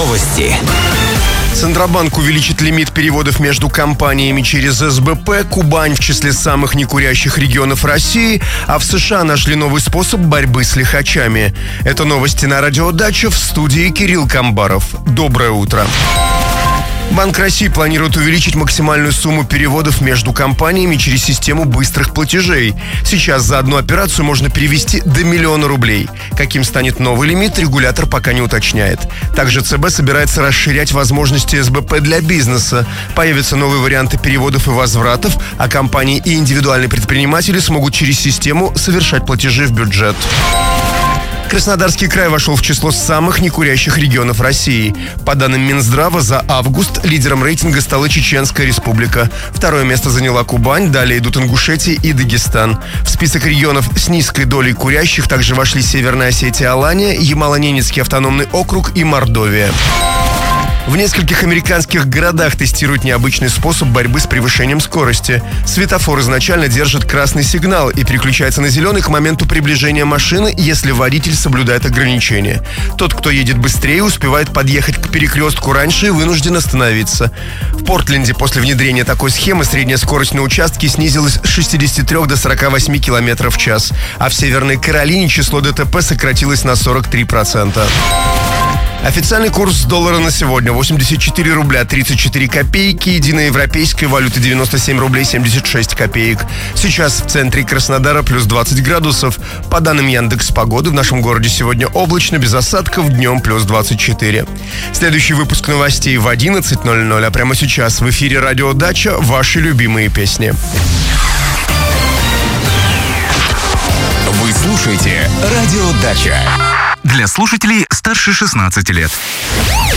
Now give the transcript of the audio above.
Новости. Центробанк увеличит лимит переводов между компаниями через СБП. Кубань в числе самых некурящих регионов России. А в США нашли новый способ борьбы с лихачами. Это новости на Радио Дача, в студии Кирилл Камбаров. Доброе утро. Банк России планирует увеличить максимальную сумму переводов между компаниями через систему быстрых платежей. Сейчас за одну операцию можно перевести до 1 миллиона рублей. Каким станет новый лимит, регулятор пока не уточняет. Также ЦБ собирается расширять возможности СБП для бизнеса. Появятся новые варианты переводов и возвратов, а компании и индивидуальные предприниматели смогут через систему совершать платежи в бюджет. Краснодарский край вошел в число самых некурящих регионов России. По данным Минздрава, за август лидером рейтинга стала Чеченская Республика. Второе место заняла Кубань, далее идут Ингушетия и Дагестан. В список регионов с низкой долей курящих также вошли Северная Осетия, Алания, Ямало-Ненецкий автономный округ и Мордовия. В нескольких американских городах тестируют необычный способ борьбы с превышением скорости. Светофор изначально держит красный сигнал и переключается на зеленый к моменту приближения машины, если водитель соблюдает ограничения. Тот, кто едет быстрее, успевает подъехать к перекрестку раньше и вынужден остановиться. В Портленде после внедрения такой схемы средняя скорость на участке снизилась с 63 до 48 км в час, а в Северной Каролине число ДТП сократилось на 43%. Официальный курс доллара на сегодня 84 рубля 34 копейки, единая европейская валюта 97 рублей 76 копеек. Сейчас в центре Краснодара плюс 20 градусов. По данным Яндекс.Погоды, в нашем городе сегодня облачно, без осадков, днем плюс 24. Следующий выпуск новостей в 11:00, а прямо сейчас в эфире Радио Дача ваши любимые песни. Вы слушаете Радио Дача. Для слушателей старше 16 лет.